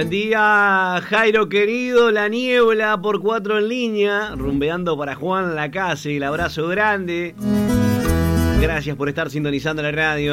Buen día, Jairo querido, la niebla por 4 en línea, rumbeando para Juan Lacase, el abrazo grande. Gracias por estar sintonizando la radio.